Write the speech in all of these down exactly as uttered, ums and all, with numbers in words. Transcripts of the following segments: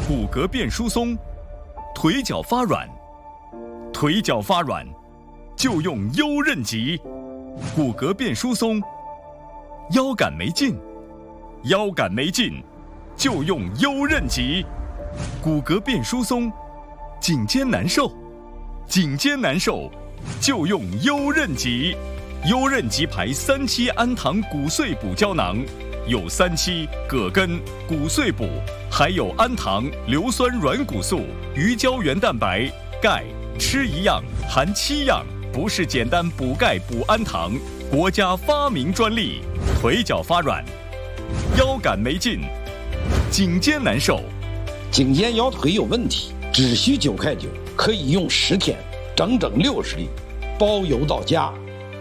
骨骼变疏松，腿脚发软，腿脚发软就用优韧极；骨骼变疏松，腰杆没劲，腰杆没劲就用优韧极；骨骼变疏松，颈肩难受，颈肩难受就用优韧极。优韧极牌三七氨糖骨碎补胶囊，有三七、葛根、骨碎补，还有氨糖、硫酸软骨素、鱼胶原蛋白、钙，吃一样含七样，不是简单补钙补氨糖，国家发明专利。腿脚发软，腰杆没劲，颈肩难受， 颈肩腰腿有问题，只需九块九，可以用十天，整整六十粒，包邮到家。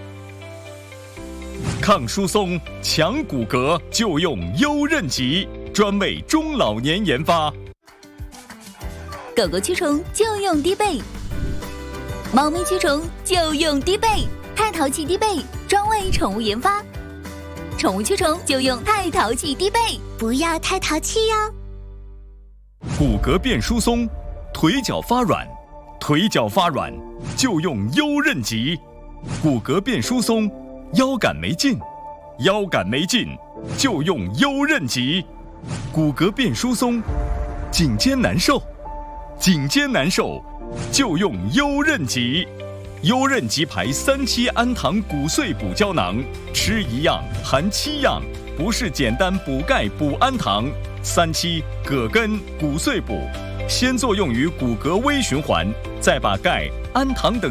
抗疏松、强骨骼就用优韧极，专为中老年研发。 狗狗驱虫就用低倍，猫咪驱虫就用低倍，太淘气低倍专为宠物研发。宠物驱虫就用太淘气低倍，不要太淘气哟。 骨骼变疏松，腿脚发软，腿脚发软就用优韧极；骨骼变疏松，腰杆没劲，腰杆没劲就用优韧极；骨骼变疏松，颈肩难受，颈肩难受就用优韧极。优韧极牌三七氨糖骨碎补胶囊，吃一样含七样，不是简单补钙补氨糖。三七、葛根、骨碎补，先作用于骨骼微循环，再把钙、氨糖等